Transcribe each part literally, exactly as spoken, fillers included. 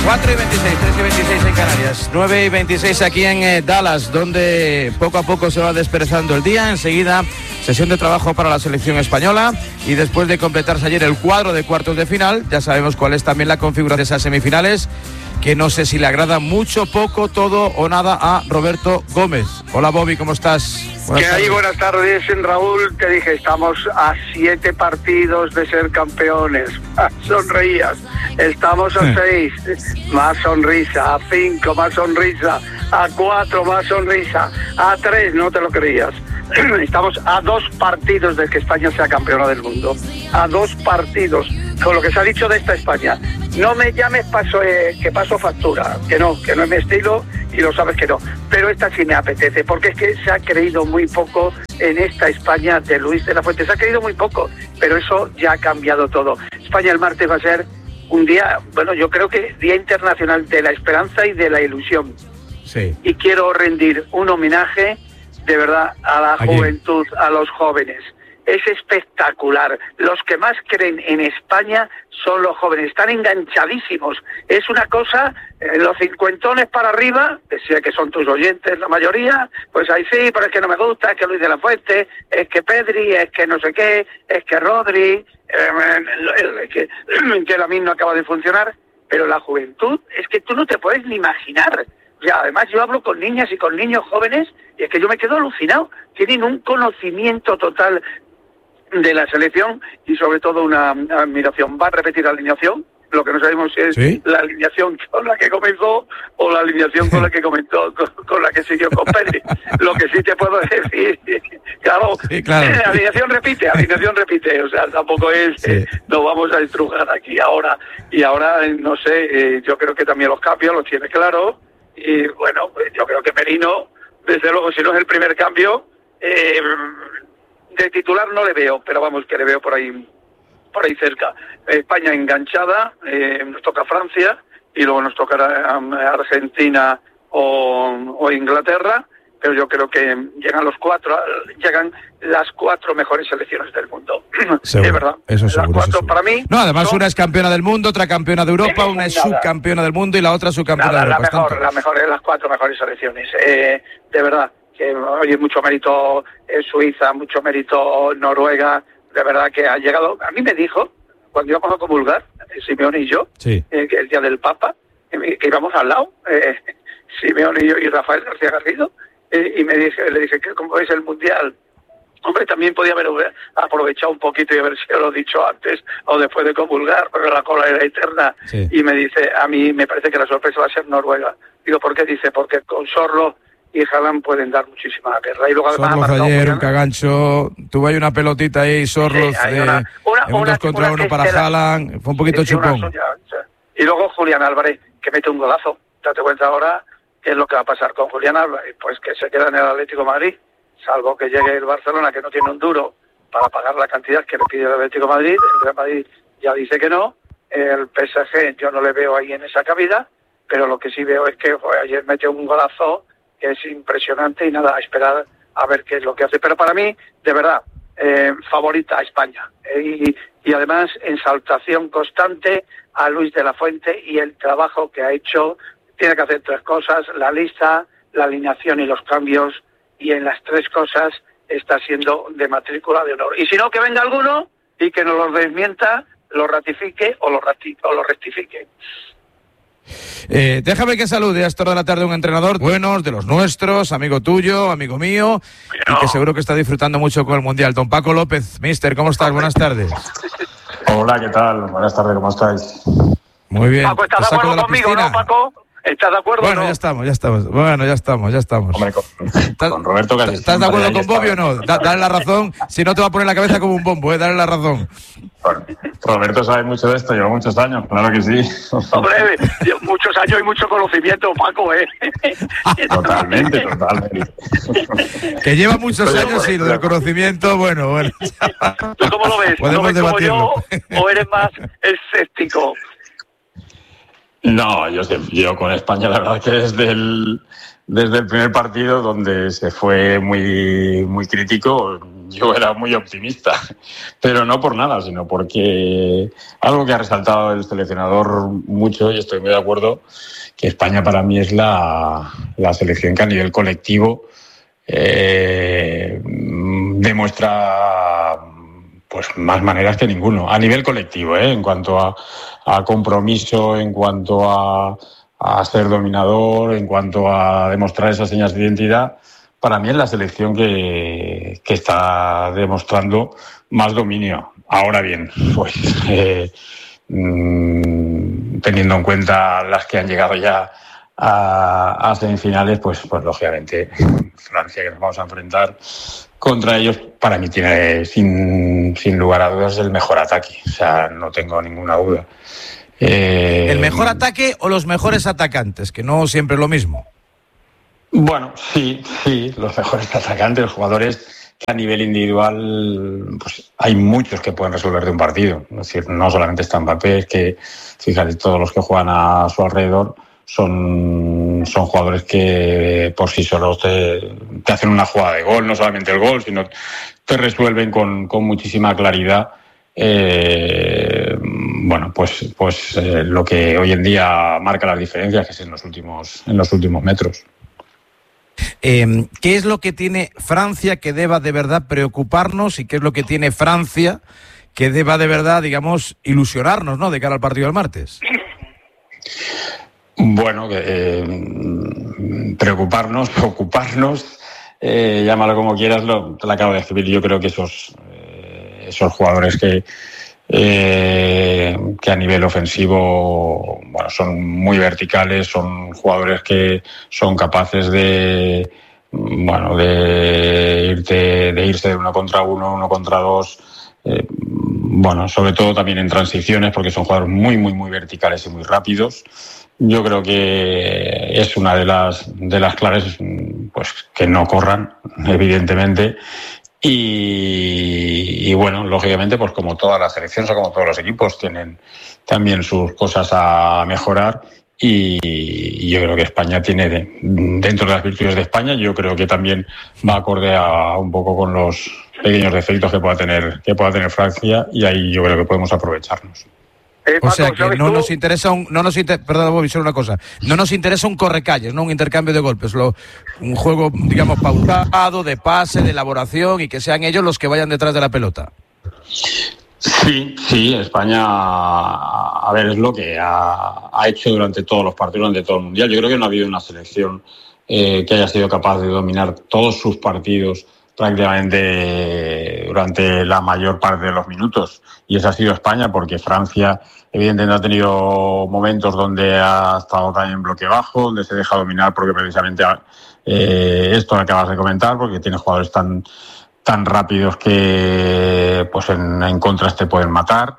cuatro y veintiséis, tres y veintiséis en Canarias, nueve y veintiséis aquí en eh, Dallas, donde poco a poco se va desperezando el día. Enseguida, sesión de trabajo para la selección española, y después de completarse ayer el cuadro de cuartos de final, ya sabemos cuál es también la configuración de esas semifinales, que no sé si le agrada mucho, poco, todo o nada a Roberto Gómez. Hola Bobby, ¿cómo estás? Buenas ¿Qué hay? Buenas tardes, Raúl. Te dije, estamos a siete partidos de ser campeones. Sonreías. Estamos a seis, más sonrisa. A cinco, más sonrisa. A cuatro, más sonrisa. A tres, no te lo creías. Estamos a dos partidos de que España sea campeona del mundo. A dos partidos. Con lo que se ha dicho de esta España. No me llames paso, eh, que paso factura, que no, que no es mi estilo y lo sabes que no. Pero esta sí me apetece, porque es que se ha creído muy poco en esta España de Luis de la Fuente. Se ha creído muy poco, pero eso ya ha cambiado todo. España el martes va a ser un día, bueno, yo creo que Día Internacional de la Esperanza y de la Ilusión. Sí. Y quiero rendir un homenaje, de verdad, a la Aquí. juventud, a los jóvenes. Es espectacular. Los que más creen en España son los jóvenes. Están enganchadísimos. Es una cosa, eh, los cincuentones para arriba, que sé que son tus oyentes la mayoría, pues ahí sí, pero es que no me gusta, es que Luis de la Fuente, es que Pedri, es que no sé qué, es que Rodri, eh, que, que la misma no acaba de funcionar. Pero la juventud, es que tú no te puedes ni imaginar. O sea, además yo hablo con niñas y con niños jóvenes y es que yo me quedo alucinado. Tienen un conocimiento total de la selección y sobre todo una admiración. Va a repetir la alineación, lo que no sabemos si es ¿Sí? la alineación con la que comenzó o la alineación con la que comentó, con, con la que siguió con Pedri. Lo que sí te puedo decir, claro, sí, claro. La alineación repite, alineación repite, o sea, tampoco es, sí. eh, nos vamos a estrujar aquí ahora, y ahora, no sé, eh, yo creo que también los cambios los tiene claro, y bueno, pues yo creo que Merino, desde luego, si no es el primer cambio, eh, de titular no le veo, pero vamos, que le veo por ahí por ahí cerca. España enganchada, eh, nos toca Francia y luego nos tocará Argentina o, o Inglaterra, pero yo creo que llegan los cuatro, llegan las cuatro mejores selecciones del mundo. Seguro, es verdad. Eso seguro, las cuatro eso para mí. No, además son... una es campeona del mundo, otra campeona de Europa, eh, una es nada. subcampeona del mundo y la otra subcampeona nada, de Europa. La mejor, la mejor, las cuatro mejores selecciones. Eh, de verdad. Que oye, mucho mérito en Suiza, mucho mérito Noruega, de verdad que ha llegado. A mí me dijo, cuando íbamos a comulgar, Simeone y yo, sí. eh, que el día del Papa, que, que íbamos al lado, eh, Simeone y yo y Rafael García Garrido, eh, y me dije, le dije que como es el Mundial, hombre, también podía haber aprovechado un poquito y haber sido lo dicho antes o después de comulgar, pero la cola era eterna. Sí. Y me dice, a mí me parece que la sorpresa va a ser Noruega. Digo, ¿por qué? Dice, porque con Sorlo y Haaland pueden dar muchísima guerra. Y luego además Sorloz ayer, un cagancho, tuvo ahí una pelotita ahí, Sorloz, sí, de, una, una, en un una, dos contra una uno para la, Haaland, fue un poquito sí, chupón. Suya, o sea. Y luego Julián Álvarez, que mete un golazo. Date cuenta ahora qué es lo que va a pasar con Julián Álvarez, pues que se queda en el Atlético de Madrid, salvo que llegue el Barcelona, que no tiene un duro para pagar la cantidad que le pide el Atlético de Madrid. El Real Madrid ya dice que no. El P S G yo no le veo ahí en esa cabida, pero lo que sí veo es que joder, ayer metió un golazo que es impresionante y nada, a esperar a ver qué es lo que hace. Pero para mí, de verdad, eh, favorita a España. Eh, y, y además, exaltación constante a Luis de la Fuente y el trabajo que ha hecho. Tiene que hacer tres cosas, la lista, la alineación y los cambios, y en las tres cosas está siendo de matrícula de honor. Y si no, que venga alguno y que nos lo desmienta, lo ratifique o lo, rati- o lo rectifique. Eh, déjame que salude a esta hora de la tarde un entrenador buenos, de los nuestros, amigo tuyo, amigo mío, no. y que seguro que está disfrutando mucho con el Mundial. Don Paco López, mister, ¿cómo estás? Buenas tardes. Hola, ¿qué tal? Buenas tardes, ¿cómo estáis? Muy bien. Paco, ¿estás de acuerdo conmigo, no, Paco? ¿Estás de acuerdo bueno, o no? ya estamos, ya estamos. Bueno, ya estamos, ya estamos. Hombre, con, con Roberto casi. ¿Estás de acuerdo con Bobby o no? Da, dale la razón, si no te va a poner la cabeza como un bombo, ¿eh? Dale la razón. Roberto sabe mucho de esto, lleva muchos años, claro que sí. Hombre, muchos años y mucho conocimiento, Paco, ¿eh? Totalmente, totalmente. Que lleva muchos años y lo del conocimiento, bueno, bueno. ¿Tú cómo lo ves? ¿Lo ves como yo o eres más escéptico? No, yo, yo con España la verdad que desde el, desde el primer partido donde se fue muy, muy crítico, yo era muy optimista, pero no por nada, sino porque algo que ha resaltado el seleccionador mucho, y estoy muy de acuerdo, que España para mí es la, la selección que a nivel colectivo eh, demuestra pues más maneras que ninguno, a nivel colectivo, ¿eh? En cuanto a, a compromiso, en cuanto a, a ser dominador, en cuanto a demostrar esas señas de identidad. Para mí es la selección que, que está demostrando más dominio. Ahora bien, pues eh, mmm, teniendo en cuenta las que han llegado ya a, a semifinales, pues, pues lógicamente Francia, que nos vamos a enfrentar contra ellos, para mí tiene sin, sin lugar a dudas el mejor ataque. O sea, no tengo ninguna duda. Eh, ¿El mejor ataque o los mejores atacantes? Que no siempre es lo mismo. Bueno, sí, sí, los mejores atacantes, los jugadores que a nivel individual, pues hay muchos que pueden resolver de un partido. Es decir, no solamente está Mbappé, es que, fíjate, todos los que juegan a su alrededor son, son jugadores que por sí solos te, te hacen una jugada de gol, no solamente el gol, sino te resuelven con, con muchísima claridad. Eh, bueno, pues, pues eh, lo que hoy en día marca las diferencias, que es en los últimos, en los últimos metros. Eh, ¿Qué es lo que tiene Francia que deba de verdad preocuparnos y qué es lo que tiene Francia que deba de verdad, digamos, ilusionarnos, ¿no?, de cara al partido del martes? Bueno, eh, preocuparnos, ocuparnos, eh, llámalo como quieras, lo, te lo acabo de escribir. Yo creo que esos, eh, esos jugadores que Eh, que a nivel ofensivo, bueno, son muy verticales, son jugadores que son capaces de, bueno, de irte, de irse de uno contra uno, uno contra dos, eh, bueno, sobre todo también en transiciones, porque son jugadores muy, muy, muy verticales y muy rápidos. Yo creo que es una de las de las claves, pues que no corran, evidentemente. Y, y bueno, lógicamente, pues como todas las selecciones o como todos los equipos, tienen también sus cosas a mejorar. Y, y yo creo que España tiene, de, dentro de las virtudes de España, yo creo que también va acorde a un poco con los pequeños defectos que pueda tener que pueda tener Francia, y ahí yo creo que podemos aprovecharnos. Eh, o sea que no tú? nos interesa un, no nos inter, perdón, Bobby, solo una cosa, no nos interesa un correcalles, no un intercambio de golpes, lo, un juego, digamos, pautado, de pase, de elaboración, y que sean ellos los que vayan detrás de la pelota. Sí, sí, España, a ver, es lo que ha, ha hecho durante todos los partidos, durante todo el Mundial. Yo creo que no ha habido una selección eh, que haya sido capaz de dominar todos sus partidos prácticamente durante la mayor parte de los minutos, y esa ha sido España, porque Francia evidentemente ha tenido momentos donde ha estado también en bloque bajo, donde se deja dominar, porque precisamente eh, esto que acabas de comentar, porque tiene jugadores tan tan rápidos que pues en, en contras te pueden matar,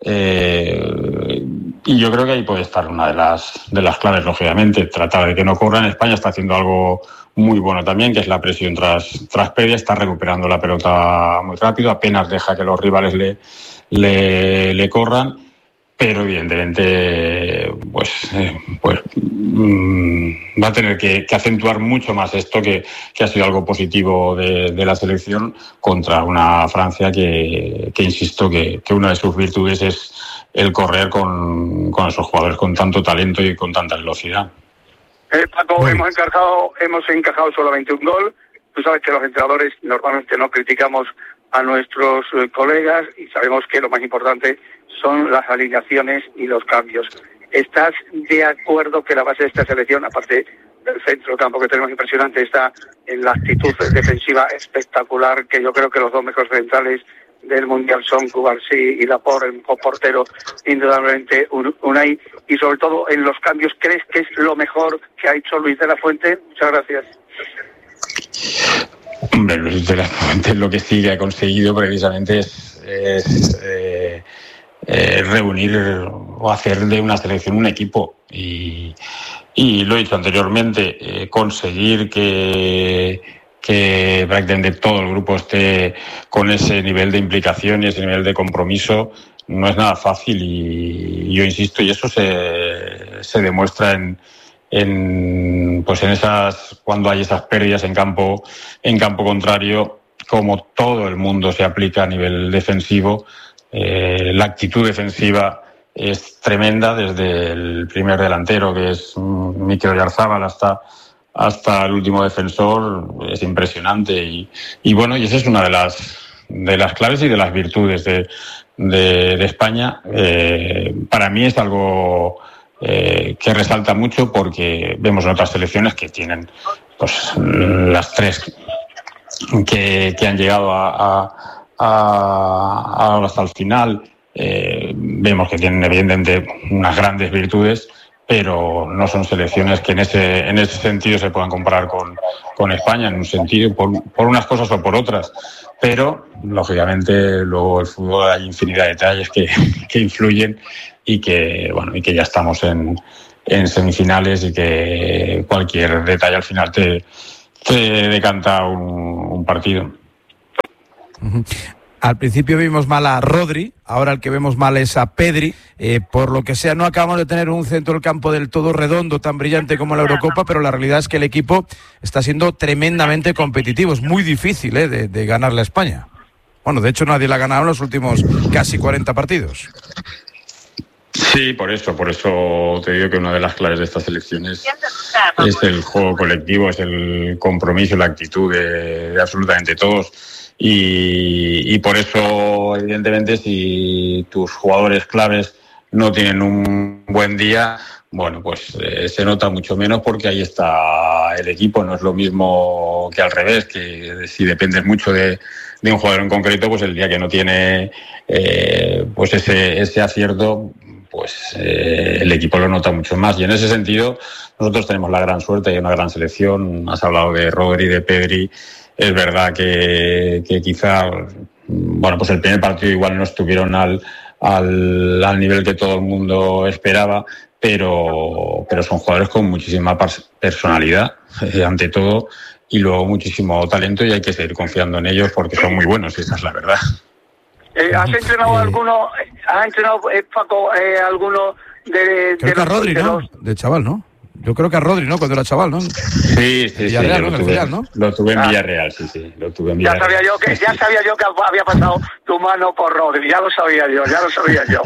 eh, y yo creo que ahí puede estar una de las de las claves, lógicamente, tratar de que no corran. España está haciendo algo muy bueno también, que es la presión tras, tras pérdida, está recuperando la pelota muy rápido, apenas deja que los rivales le, le, le corran, pero evidentemente pues, eh, pues mmm, va a tener que, que acentuar mucho más esto, que, que ha sido algo positivo de, de la selección contra una Francia que, que insisto, que, que una de sus virtudes es el correr con, con esos jugadores con tanto talento y con tanta velocidad. Eh, Paco, bueno. hemos encajado, hemos encajado solamente un gol. Tú sabes que los entrenadores normalmente no criticamos a nuestros eh, colegas, y sabemos que lo más importante son las alineaciones y los cambios. ¿Estás de acuerdo que la base de esta selección, aparte del centro campo que tenemos impresionante, está en la actitud defensiva espectacular, que yo creo que los dos mejores centrales del Mundial son Cubarsí y Laporte, el mejor portero, indudablemente Unai, y sobre todo en los cambios, ¿crees que es lo mejor que ha hecho Luis de la Fuente? Muchas gracias. Hombre, Luis de la Fuente lo que sí que ha conseguido precisamente es, es eh, eh, reunir o hacer de una selección un equipo, y, y lo he dicho anteriormente, eh, conseguir que que prácticamente todo el grupo esté con ese nivel de implicación y ese nivel de compromiso no es nada fácil, y yo insisto, y eso se, se demuestra en, en pues en esas, cuando hay esas pérdidas en campo en campo contrario, como todo el mundo se aplica a nivel defensivo. Eh, la actitud defensiva es tremenda, desde el primer delantero, que es Mikel Oyarzabal, hasta, hasta el último defensor. Es impresionante. Y, y bueno, y esa es una de las, de las claves y de las virtudes de, de, de España. Eh, para mí es algo eh, que resalta mucho, porque vemos en otras selecciones que tienen pues las tres que, que han llegado a, a, a, a hasta el final. Eh, vemos que tienen evidentemente unas grandes virtudes, pero no son selecciones que en ese en ese sentido se puedan comparar con, con España, en un sentido, por, por unas cosas o por otras. Pero, lógicamente, luego el fútbol hay infinidad de detalles que, que influyen y que, bueno, y que ya estamos en, en semifinales, y que cualquier detalle al final te, te decanta un, un partido. Uh-huh. Al principio vimos mal a Rodri, ahora el que vemos mal es a Pedri. Eh, por lo que sea, no acabamos de tener un centro del campo del todo redondo, tan brillante como la Eurocopa, pero la realidad es que el equipo está siendo tremendamente competitivo. Es muy difícil eh, de, de ganarle a España. Bueno, de hecho nadie la ha ganado en los últimos casi cuarenta partidos. Sí, por eso, por eso te digo que una de las claves de estas elecciones es el juego colectivo, es el compromiso y la actitud de, de absolutamente todos. Y, y por eso, evidentemente, si tus jugadores claves no tienen un buen día, bueno, pues eh, se nota mucho menos, porque ahí está el equipo. No es lo mismo que al revés, que si dependes mucho de, de un jugador en concreto, pues el día que no tiene eh, pues ese, ese acierto, pues eh, el equipo lo nota mucho más. Y en ese sentido, nosotros tenemos la gran suerte y una gran selección. Has hablado de Rodri, de Pedri. Es verdad que, que quizá, bueno, pues el primer partido igual no estuvieron al, al, al nivel que todo el mundo esperaba, pero, pero son jugadores con muchísima personalidad, eh, ante todo, y luego muchísimo talento, y hay que seguir confiando en ellos, porque son muy buenos, esa es la verdad. Eh, ¿Has entrenado eh, alguno, has entrenado, eh, Paco, eh, alguno de... Creo de que a Rodri, ¿no? De chaval, ¿no? Yo creo que a Rodri, ¿no? Cuando era chaval, ¿no? Sí, sí, sí. Villarreal, lo, ¿no? tuve, Villarreal, ¿no? lo tuve en ah. Villarreal, sí, sí. Lo tuve en Villarreal. Ya sabía yo que, ya sabía yo que había pasado tu mano por Rodri. Ya lo sabía yo, ya lo sabía yo.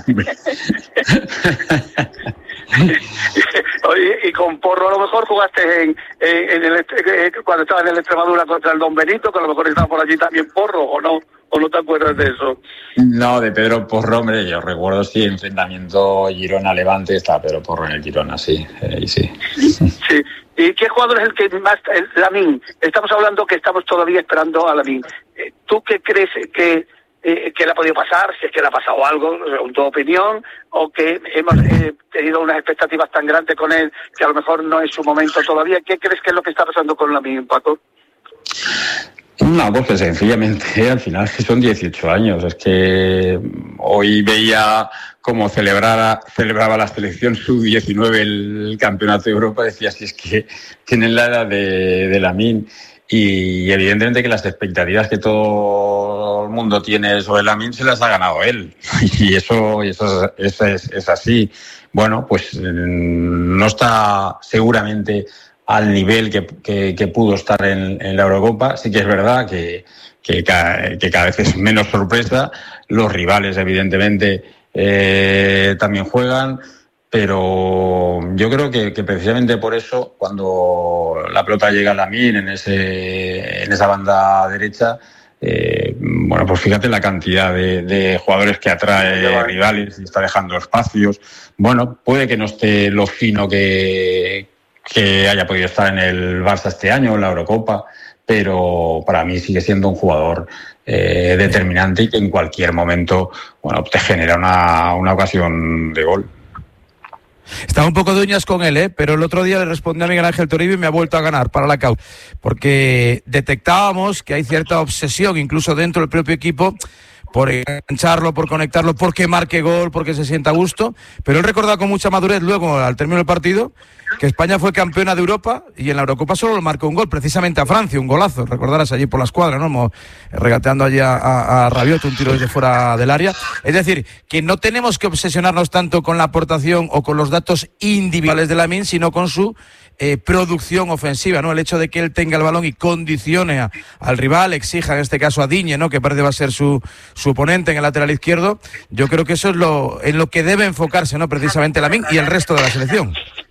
¿eh? Oye, y con Porro a lo mejor jugaste en, en, en el cuando estabas en el Extremadura contra el Don Benito, que a lo mejor estaba por allí también Porro, ¿o no? ¿O no te acuerdas de eso? No, de Pedro Porro, hombre, yo recuerdo, sí, enfrentamiento Girona-Levante, está Pedro Porro en el Girona, sí, eh, sí. Sí. ¿Y qué jugador es el que más... El, Lamine, estamos hablando que estamos todavía esperando a Lamine. ¿Tú qué crees que, eh, que le ha podido pasar? Si es que le ha pasado algo, en tu opinión, o que hemos eh, tenido unas expectativas tan grandes con él que a lo mejor no es su momento todavía. ¿Qué crees que es lo que está pasando con Lamine, Paco? No, pues que sencillamente al final que son dieciocho años. Es que hoy veía cómo celebraba, celebraba la selección sub diecinueve el campeonato de Europa. Decía, si es que tienen la edad de, de Lamine. Y evidentemente que las expectativas que todo el mundo tiene sobre Lamine se las ha ganado él. Y eso, y eso, es, eso es, es así. Bueno, pues no está seguramente al nivel que, que, que pudo estar en, en la Eurocopa. Sí que es verdad que, que, cada, que cada vez es menos sorpresa. Los rivales, evidentemente, eh, también juegan, pero yo creo que, que precisamente por eso, cuando la pelota llega a Lamine en, ese, en esa banda derecha, eh, bueno, pues fíjate la cantidad de, de jugadores que atrae rivales y está dejando espacios. Bueno, puede que no esté lo fino que que haya podido estar en el Barça este año, en la Eurocopa, pero para mí sigue siendo un jugador eh, determinante y que en cualquier momento, bueno, te genera una, una ocasión de gol. Estaba un poco de uñas con él, ¿eh? Pero el otro día le respondí a Miguel Ángel Toribio y me ha vuelto a ganar para la causa, porque detectábamos que hay cierta obsesión, incluso dentro del propio equipo, por engancharlo, por conectarlo, porque marque gol, porque se sienta a gusto, pero él recordaba con mucha madurez luego, al término del partido, que España fue campeona de Europa y en la Eurocopa solo le marcó un gol, precisamente a Francia, un golazo, recordarás allí por la escuadra, ¿no? Como regateando allí a, a, a Rabiot, un tiro desde fuera del área. Es decir, que no tenemos que obsesionarnos tanto con la aportación o con los datos individuales de Lamine, sino con su eh, producción ofensiva, ¿no? El hecho de que él tenga el balón y condicione a, al rival, exija en este caso a Digne, ¿no? Que parece va a ser su, su oponente en el lateral izquierdo. Yo creo que eso es lo en lo que debe enfocarse, ¿no? Precisamente Lamine y el resto de la selección.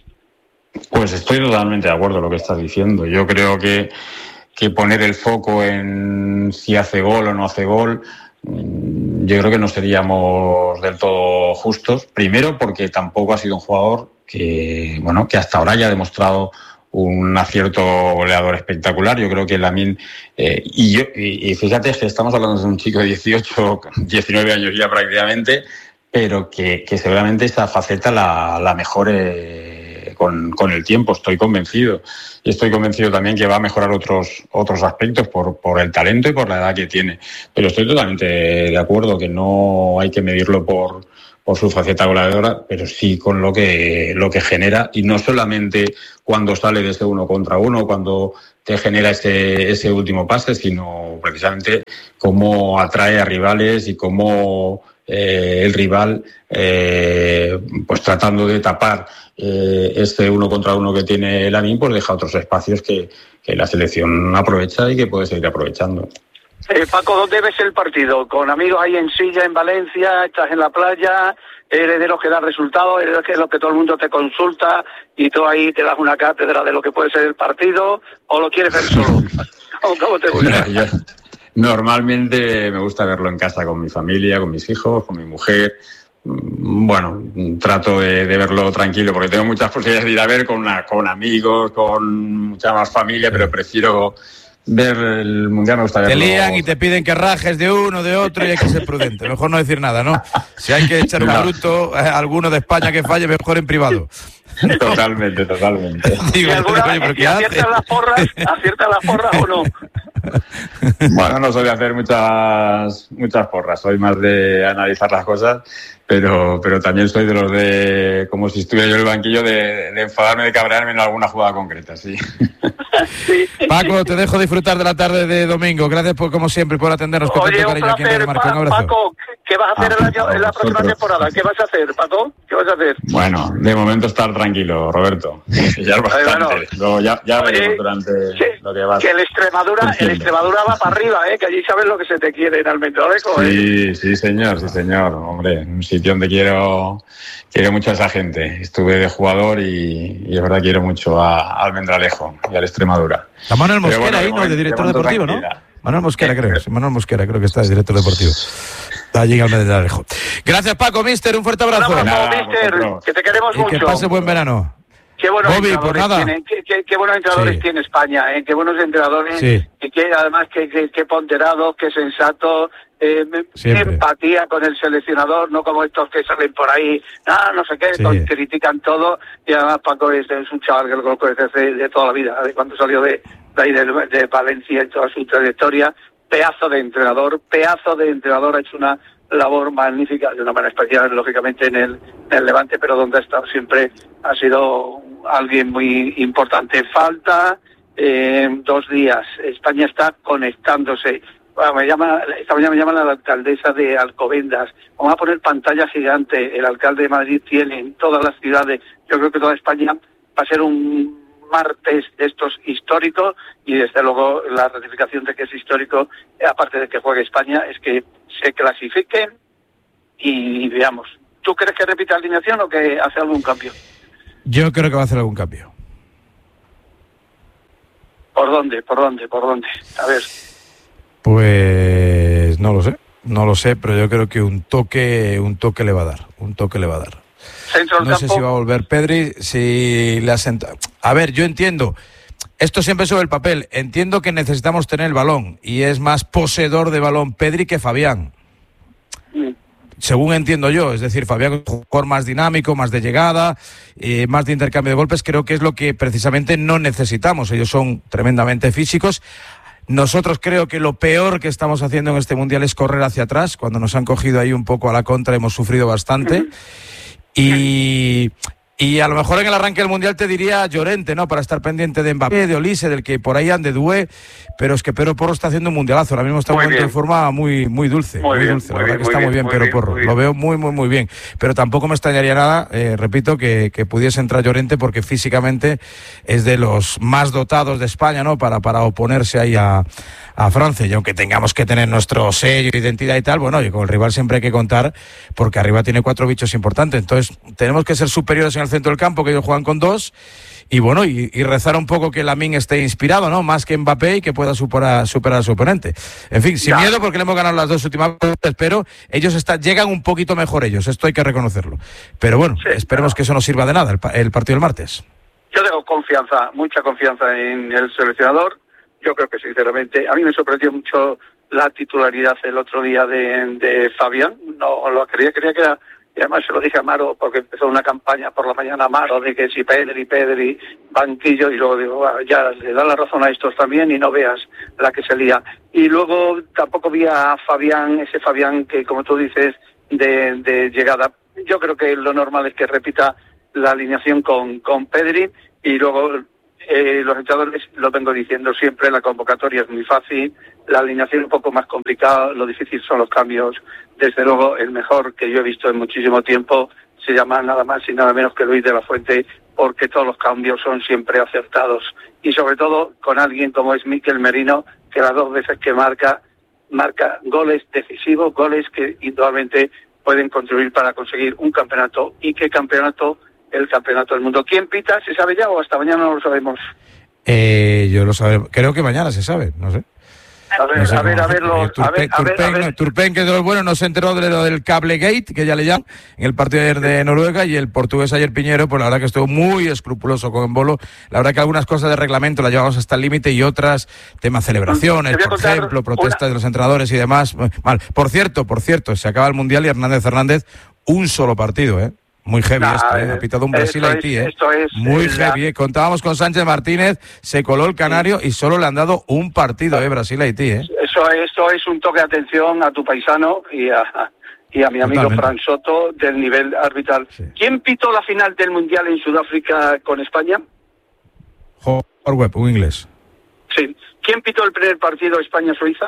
Pues estoy totalmente de acuerdo con lo que estás diciendo. Yo creo que, que poner el foco en si hace gol o no hace gol, yo creo que no seríamos del todo justos. Primero, porque tampoco ha sido un jugador que, bueno, que hasta ahora ya ha demostrado un acierto goleador espectacular. Yo creo que Lamine, eh, y, yo, y, y fíjate que estamos hablando de un chico de dieciocho, diecinueve años ya prácticamente, pero que, que seguramente esa faceta la, la mejore Con, con el tiempo, estoy convencido. Y estoy convencido también que va a mejorar otros otros aspectos por, por el talento y por la edad que tiene. Pero estoy totalmente de acuerdo que no hay que medirlo por, por su faceta goleadora, pero sí con lo que, lo que genera, y no solamente cuando sale de ese uno contra uno, cuando te genera ese, ese último pase, sino precisamente cómo atrae a rivales y cómo eh, el rival, eh, pues tratando de tapar Eh, este uno contra uno que tiene Lamine, pues deja otros espacios que, que la selección aprovecha y que puede seguir aprovechando. Eh, Paco, ¿dónde ves el partido? ¿Con amigos ahí en Silla, en Valencia? ¿Estás en la playa? ¿Eres de los que da resultados? ¿Eres de los que todo el mundo te consulta y tú ahí te das una cátedra de lo que puede ser el partido? ¿O lo quieres ver solo? ¿Cómo te gusta? Yo, normalmente me gusta verlo en casa con mi familia, con mis hijos, con mi mujer. Bueno, trato de, de verlo tranquilo porque tengo muchas posibilidades de ir a ver con, una, con amigos, con mucha más familia, pero prefiero ver el Mundial. Me gusta verlo. Te lían y te piden que rajes de uno, de otro, y hay que ser prudente. Mejor no decir nada, ¿no? Si hay que echar un bruto a eh, alguno de España que falle, mejor en privado. Totalmente, totalmente. Digo, ¿Y alguna, oye, ¿pero qué aciertas las porras? ¿Aciertas las porras o no? Bueno, no soy de hacer muchas muchas porras, soy más de analizar las cosas, pero pero también soy de los de, como si estuviera yo en el banquillo, de, de enfadarme, de cabrearme en alguna jugada concreta, sí. Sí. Paco, te dejo disfrutar de la tarde de domingo. Gracias por, como siempre, por atendernos con Oye, tanto cariño aquí en Radio Marca. Un abrazo. Paco, ¿qué vas a hacer ah, el año, en la próxima vosotros. temporada? ¿Qué vas a hacer, Paco? ¿Qué vas a hacer? Bueno, de momento estar tranquilo, Roberto. Ya es bastante. Bueno, Luego ya, ya oye, veremos durante sí, lo que va. Que el Extremadura, el Extremadura va para arriba, ¿eh? Que allí sabes lo que se te quiere en Almendralejo, ¿eh? Sí, sí, señor, sí, señor. Hombre, un sitio donde quiero, quiero mucho a esa gente. Estuve de jugador y, y es verdad quiero mucho a, a Almendralejo y al Extremadura. Está Manuel Mosquera bueno, ahí, ¿no? De director deportivo, ¿no? Manuel Mosquera, creo. Manuel Mosquera, creo que está de director deportivo. Está allí en Almendralejo. Gracias, Paco, mister. Un fuerte abrazo. Un abrazo, mister. Que te queremos y mucho. que pase buen verano. Qué buenos Bobby, entrenadores por nada. tienen, qué, qué, qué buenos entrenadores sí. tiene España, ¿eh? Qué buenos entrenadores, sí. y que además qué que, que ponderados, qué sensatos, eh, qué empatía con el seleccionador, no como estos que salen por ahí, ah, no sé qué, sí. con, critican todo, y además Paco es, es un chaval que lo conozco desde de, de toda la vida, de cuando salió de, de ahí de, de Valencia y toda su trayectoria, pedazo de entrenador, pedazo de entrenador, ha hecho una labor magnífica, de una manera especial, lógicamente, en el, en el Levante, pero donde ha estado siempre ha sido alguien muy importante. Falta eh, dos días. España está conectándose. Bueno, me llama, esta mañana me llaman a la alcaldesa de Alcobendas. Vamos a poner pantalla gigante. El alcalde de Madrid tiene en todas las ciudades. Yo creo que toda España va a ser un martes de estos históricos, y desde luego la ratificación de que es histórico, aparte de que juegue España, es que se clasifiquen y veamos. ¿Tú crees que repite alineación o que hace algún cambio? Yo creo que va a hacer algún cambio. ¿Por dónde? ¿Por dónde? ¿Por dónde? A ver. Pues no lo sé, no lo sé, pero yo creo que un toque, un toque le va a dar, un toque le va a dar. Centro del no campo. sé si va a volver Pedri, si le asenta. A ver, yo entiendo, esto siempre sobre el papel, entiendo que necesitamos tener el balón y es más poseedor de balón Pedri que Fabián. Mm. Según entiendo yo, es decir, Fabián es un jugador más dinámico, más de llegada, eh, más de intercambio de golpes, creo que es lo que precisamente no necesitamos. Ellos son tremendamente físicos. Nosotros creo que lo peor que estamos haciendo en este Mundial es correr hacia atrás. Cuando nos han cogido ahí un poco a la contra hemos sufrido bastante. Y... Y a lo mejor en el arranque del Mundial te diría Llorente, ¿no? Para estar pendiente de Mbappé, de Olise, del que por ahí ande Doué, pero es que Pedro Porro está haciendo un mundialazo. Ahora mismo está en un momento de forma muy, muy dulce, muy, muy bien, dulce. Muy la verdad bien, que está muy bien, bien Pedro Porro. Lo veo muy, muy, muy bien. Pero tampoco me extrañaría nada, eh, repito, que, que pudiese entrar Llorente, porque físicamente es de los más dotados de España, ¿no? Para, para oponerse ahí a, a Francia. Y aunque tengamos que tener nuestro sello, identidad y tal, bueno, oye, con el rival siempre hay que contar, porque arriba tiene cuatro bichos importantes. Entonces, tenemos que ser superiores en el centro del campo, que ellos juegan con dos, y bueno, y, y rezar un poco que Lamine esté inspirado, ¿no? Más que Mbappé, y que pueda superar, superar a su oponente. En fin, sin ya. miedo, porque le hemos ganado las dos últimas veces, pero ellos está, llegan un poquito mejor ellos, esto hay que reconocerlo. Pero bueno, sí, esperemos no. que eso no sirva de nada, el, el partido del martes. Yo tengo confianza, mucha confianza en el seleccionador. Yo creo que sinceramente, a mí me sorprendió mucho la titularidad el otro día de, de Fabián. No lo quería, quería que era... Y además se lo dije a Maro, porque empezó una campaña por la mañana a Maro de que si Pedri, Pedri, banquillo, y luego digo, bueno, ya le da la razón a estos también y no veas la que se lía. Y luego tampoco vi a Fabián, ese Fabián que, como tú dices, de, de llegada. Yo creo que lo normal es que repita la alineación con, con Pedri, y luego eh, los entrenadores, lo vengo diciendo siempre, la convocatoria es muy fácil, la alineación un poco más complicada, lo difícil son los cambios. Desde luego, el mejor que yo he visto en muchísimo tiempo se llama nada más y nada menos que Luis de la Fuente, porque todos los cambios son siempre acertados. Y sobre todo con alguien como es Mikel Merino, que las dos veces que marca, marca goles decisivos, goles que indudablemente pueden contribuir para conseguir un campeonato. ¿Y qué campeonato? El campeonato del mundo. ¿Quién pita? ¿Se sabe ya o hasta mañana no lo sabemos? Eh, yo lo sabré, creo que mañana se sabe, no sé. A ver, no sé, a ver, a ver, los, Turpen, a ver, a Turpen, ver, a ver. Turpen, que de los buenos, no se enteró de lo del Cablegate, que ya le llaman, en el partido de ayer de Noruega, y el portugués ayer Piñero, pues la verdad que estuvo muy escrupuloso con Embolo. La verdad que algunas cosas de reglamento las llevamos hasta el límite, y otras, temas celebraciones, por ejemplo, protestas una... de los entrenadores y demás. Mal. Por cierto, por cierto, se acaba el Mundial y Hernández Hernández, un solo partido, ¿eh? Muy heavy nah, esto, ¿eh? Ha pitado un Brasil-Haití, ¿eh? Esto es, Muy es heavy, la... ¿eh? Contábamos con Sánchez Martínez, se coló el canario sí. y solo le han dado un partido, ¿eh? Brasil-Haití, ¿eh? Eso, eso es un toque de atención a tu paisano y a, y a mi amigo Totalmente. Fran Soto del nivel arbitral. Sí. ¿Quién pitó la final del Mundial en Sudáfrica con España? Howard Webb, un inglés. Sí. ¿Quién pitó el primer partido España-Suiza?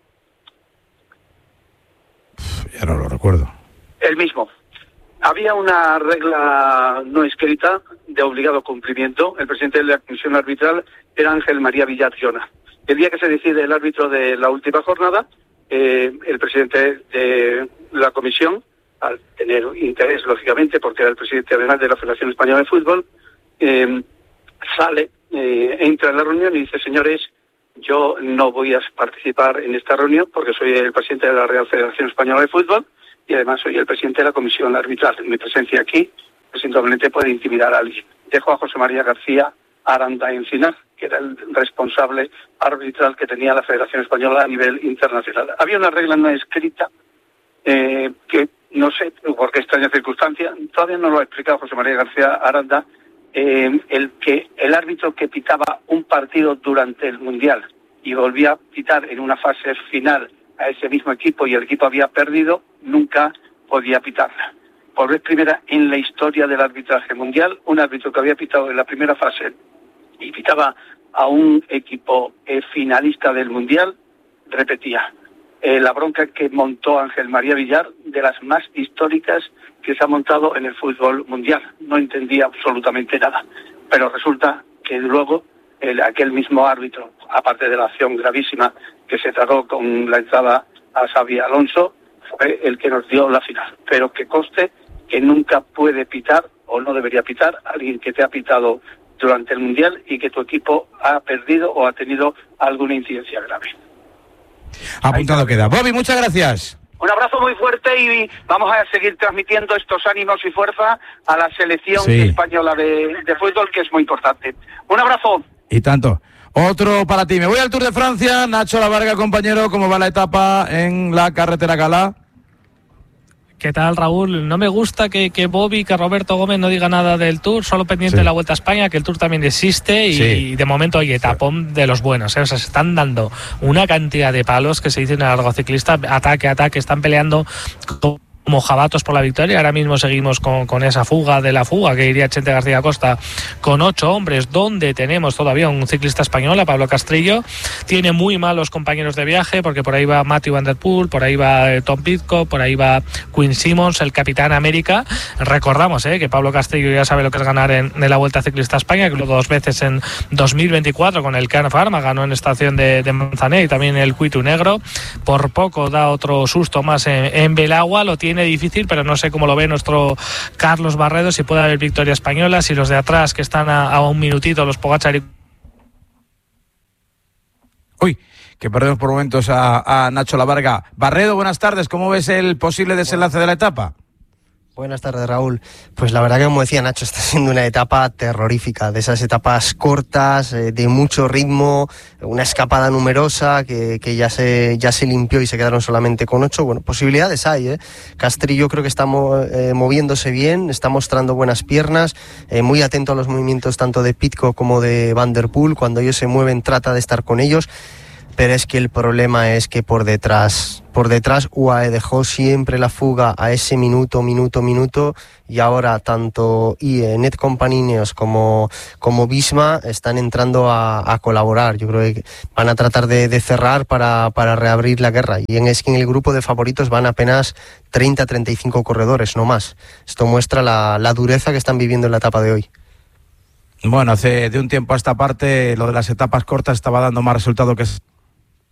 Ya no lo recuerdo. El mismo. Había una regla no escrita de obligado cumplimiento. El presidente de la comisión arbitral era Ángel María Villar Llona. El día que se decide el árbitro de la última jornada, eh, el presidente de la comisión, al tener interés, lógicamente, porque era el presidente además de la Federación Española de Fútbol, eh, sale, eh, entra en la reunión y dice, señores, yo no voy a participar en esta reunión porque soy el presidente de la Real Federación Española de Fútbol, y además soy el presidente de la comisión arbitral. Mi presencia aquí, presumiblemente, puede intimidar a alguien. Dejo a José María García Aranda Encinar, que era el responsable arbitral que tenía la Federación Española a nivel internacional. Había una regla no escrita eh, que, no sé por qué extraña circunstancia, todavía no lo ha explicado José María García Aranda, eh, el que el árbitro que pitaba un partido durante el Mundial y volvía a pitar en una fase final a ese mismo equipo y el equipo había perdido, nunca podía pitarla. Por vez primera en la historia del arbitraje mundial, un árbitro que había pitado en la primera fase y pitaba a un equipo eh, finalista del mundial, repetía. Eh, la bronca que montó Ángel María Villar, de las más históricas que se ha montado en el fútbol mundial. No entendía absolutamente nada. Pero resulta que luego el, aquel mismo árbitro, aparte de la acción gravísima que se trató con la entrada a Xabi Alonso, fue el que nos dio la final. Pero que conste que nunca puede pitar, o no debería pitar, alguien que te ha pitado durante el Mundial y que tu equipo ha perdido o ha tenido alguna incidencia grave. Apuntado queda. Bobby, muchas gracias. Un abrazo muy fuerte y vamos a seguir transmitiendo estos ánimos y fuerza a la selección sí. española de, de fútbol, que es muy importante. Un abrazo. Y tanto. Otro para ti. Me voy al Tour de Francia. Nacho Lavarga, compañero, ¿cómo va la etapa en la carretera Galá? ¿Qué tal, Raúl? No me gusta que, que Bobby, que Roberto Gómez no diga nada del Tour, solo pendiente sí. de la Vuelta a España, que el Tour también existe y, sí. y de momento hay etapón sí. de los buenos, ¿eh? O sea, se están dando una cantidad de palos que se dice en el largo ciclista, ataque, ataque, están peleando con como jabatos por la victoria. Ahora mismo seguimos con, con esa fuga de la fuga que iría Chente García Costa con ocho hombres, donde tenemos todavía un ciclista español, a Pablo Castrillo. Tiene muy malos compañeros de viaje, porque por ahí va Matthew Van Der Poel, por ahí va eh, Tom Pidcock, por ahí va Quinn Simmons, el Capitán América. Recordamos eh, que Pablo Castrillo ya sabe lo que es ganar en, en la Vuelta Ciclista a España, que lo dos veces en dos mil veinticuatro con el Can Pharma, ganó en estación de, de Manzané, y también el Cuitu Negro. Por poco da otro susto más en, en Belagua, lo tiene difícil, pero no sé cómo lo ve nuestro Carlos Barredo, si puede haber victoria española, si los de atrás, que están a, a un minutito, los Pogačar y... Uy, que perdemos por momentos a, a Nacho Lavarga. Barredo, buenas tardes, ¿cómo ves el posible desenlace de la etapa? Buenas tardes, Raúl. Pues la verdad que, como decía Nacho, está siendo una etapa terrorífica, de esas etapas cortas, eh, de mucho ritmo, una escapada numerosa que, que ya se ya se limpió y se quedaron solamente con ocho. Bueno, posibilidades hay, ¿eh? Castrillo creo que está mo- eh, moviéndose bien, está mostrando buenas piernas, eh, muy atento a los movimientos tanto de Pidcock como de Van Der Poel. Cuando ellos se mueven, trata de estar con ellos. Pero es que el problema es que por detrás, por detrás U A E dejó siempre la fuga a ese minuto, minuto, minuto, y ahora tanto I E, Net Company Ineos como, como Visma están entrando a, a colaborar. Yo creo que van a tratar de, de cerrar para, para reabrir la guerra. Y en, es que en el grupo de favoritos van apenas treinta a treinta y cinco corredores, no más. Esto muestra la, la dureza que están viviendo en la etapa de hoy. Bueno, hace de un tiempo a esta parte lo de las etapas cortas estaba dando más resultado que